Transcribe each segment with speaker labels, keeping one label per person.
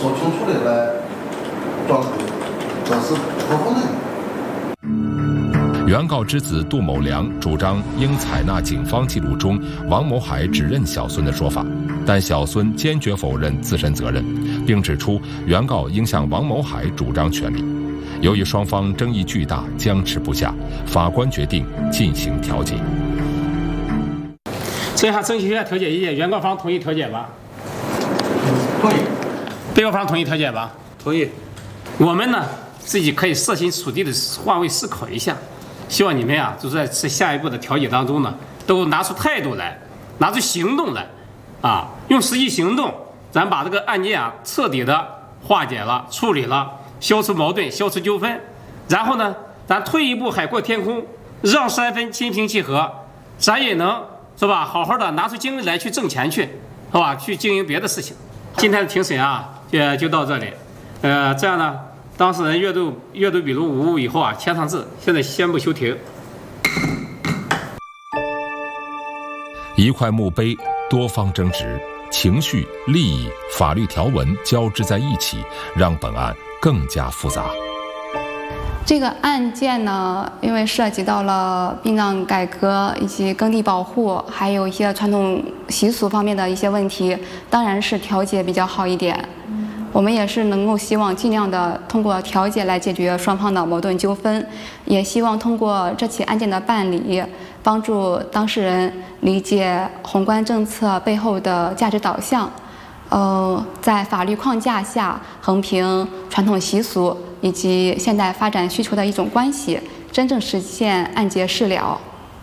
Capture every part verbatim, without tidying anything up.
Speaker 1: 说清楚的来状态，这是不可能。
Speaker 2: 原告之子杜某良主张应采纳警方记录中王某海指认小孙的说法，但小孙坚决否认自身责任，并指出原告应向王某海主张权利。由于双方争议巨大，僵持不下，法官决定进行调解。
Speaker 3: 这项争议权调解意见，原告方同意调解吧？
Speaker 1: 同意。
Speaker 3: 被告方同意调解吧？
Speaker 4: 同意。
Speaker 3: 我们呢，自己可以设身处地的换位思考一下。希望你们呀，就是在这下一步的调解当中呢，都拿出态度来，拿出行动来，啊，用实际行动，咱把这个案件啊彻底的化解了、处理了，消除矛盾、消除纠纷。然后呢，咱退一步海阔天空，让三分心平气和，咱也能是吧，好好的拿出精力来去挣钱去，是吧？去经营别的事情。今天的庭审啊，就就到这里，呃，这样呢。当事人阅读阅读笔录无误以后啊，签上字。现在宣布休庭。
Speaker 2: 一块墓碑，多方争执，情绪、利益、法律条文交织在一起，让本案更加复杂。
Speaker 5: 这个案件呢，因为涉及到了殡葬改革以及耕地保护，还有一些传统习俗方面的一些问题，当然是调解比较好一点。我们也是能够希望尽量的通过调解来解决双方的矛盾纠纷，也希望通过这起案件的办理，帮助当事人理解宏观政策背后的价值导向，呃，在法律框架下横平传统习俗以及现代发展需求的一种关系，真正实现案结事了。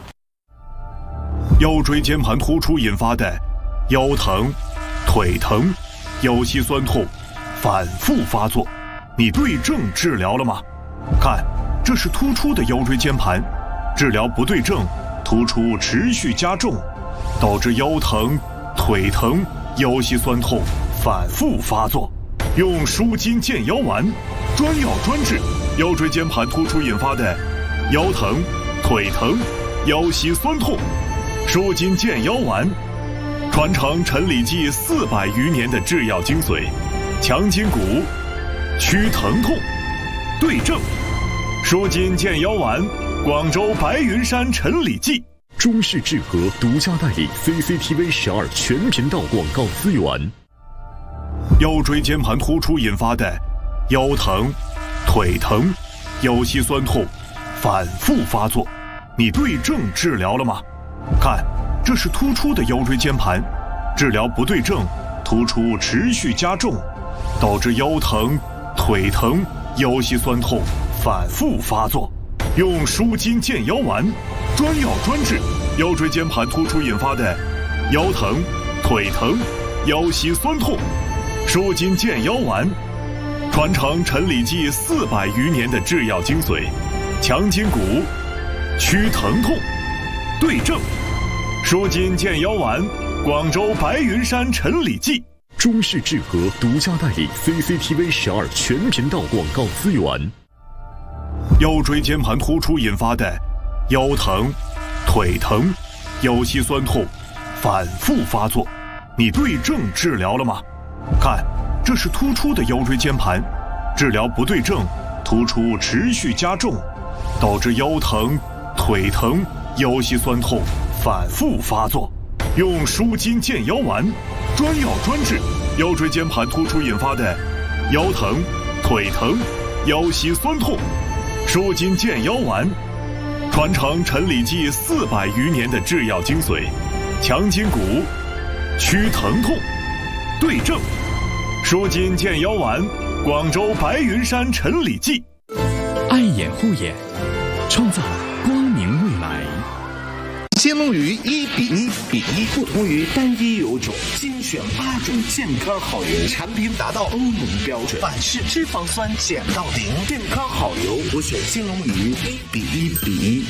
Speaker 6: 腰椎间盘突出引发的腰疼、腿疼、腰膝酸痛反复发作，你对症治疗了吗？看，这是突出的腰椎间盘，治疗不对症，突出持续加重，导致腰疼、腿疼、腰膝酸痛反复发作。用舒筋健腰丸，专药专治腰椎间盘突出引发的腰疼、腿疼、腰膝酸痛。舒筋健腰丸，传承陈李济四百余年的制药精髓。强筋骨，祛疼痛，对症，舒筋健腰丸，广州白云山陈李济。
Speaker 7: 中视智和独家代理 C C T V 十二全频道广告资源。
Speaker 6: 腰椎间盘突出引发的腰疼、腿疼、腰膝酸痛反复发作，你对症治疗了吗？看，这是突出的腰椎间盘，治疗不对症，突出持续加重，导致腰疼、腿疼、腰膝酸痛反复发作。用舒筋健腰丸，专药专治腰椎间盘突出引发的腰疼、腿疼、腰膝酸痛。舒筋健腰丸，传承陈李济四百余年的制药精髓，强筋骨，祛疼痛，对症，舒筋健腰丸，广州白云山陈李济。
Speaker 7: 中视智和独家代理 C C T V 十二全频道广告资源。
Speaker 6: 腰椎间盘突出引发的腰疼、腿疼、腰膝酸痛反复发作，你对症治疗了吗？看，这是突出的腰椎间盘，治疗不对症，突出持续加重，导致腰疼、腿疼、腰膝酸痛反复发作。用舒筋健腰丸，专药专治腰椎间盘突出引发的腰疼、腿疼、腰膝酸痛。舒筋健腰丸，传承陈李济四百余年的制药精髓，强筋骨，祛疼痛，对症，舒筋健腰丸，广州白云山陈李济。
Speaker 7: 爱眼护眼，创造光明未来。
Speaker 8: 金龙鱼一比一比一，不同于单一油种，精选八种健康好油，产品达到欧盟标准，百氏脂肪酸减到零，健康好油，我选金龙鱼一比一比一。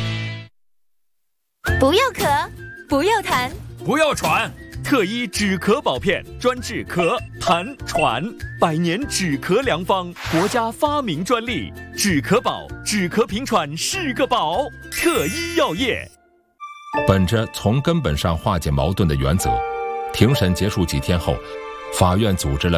Speaker 9: 不要咳，不要痰，
Speaker 10: 不要喘，特医止咳保片，专治咳、痰、喘，百年止咳良方，国家发明专利，止咳宝，止咳平喘是个宝，特医药业。
Speaker 2: 本着从根本上化解矛盾的原则，庭审结束几天后，法院组织了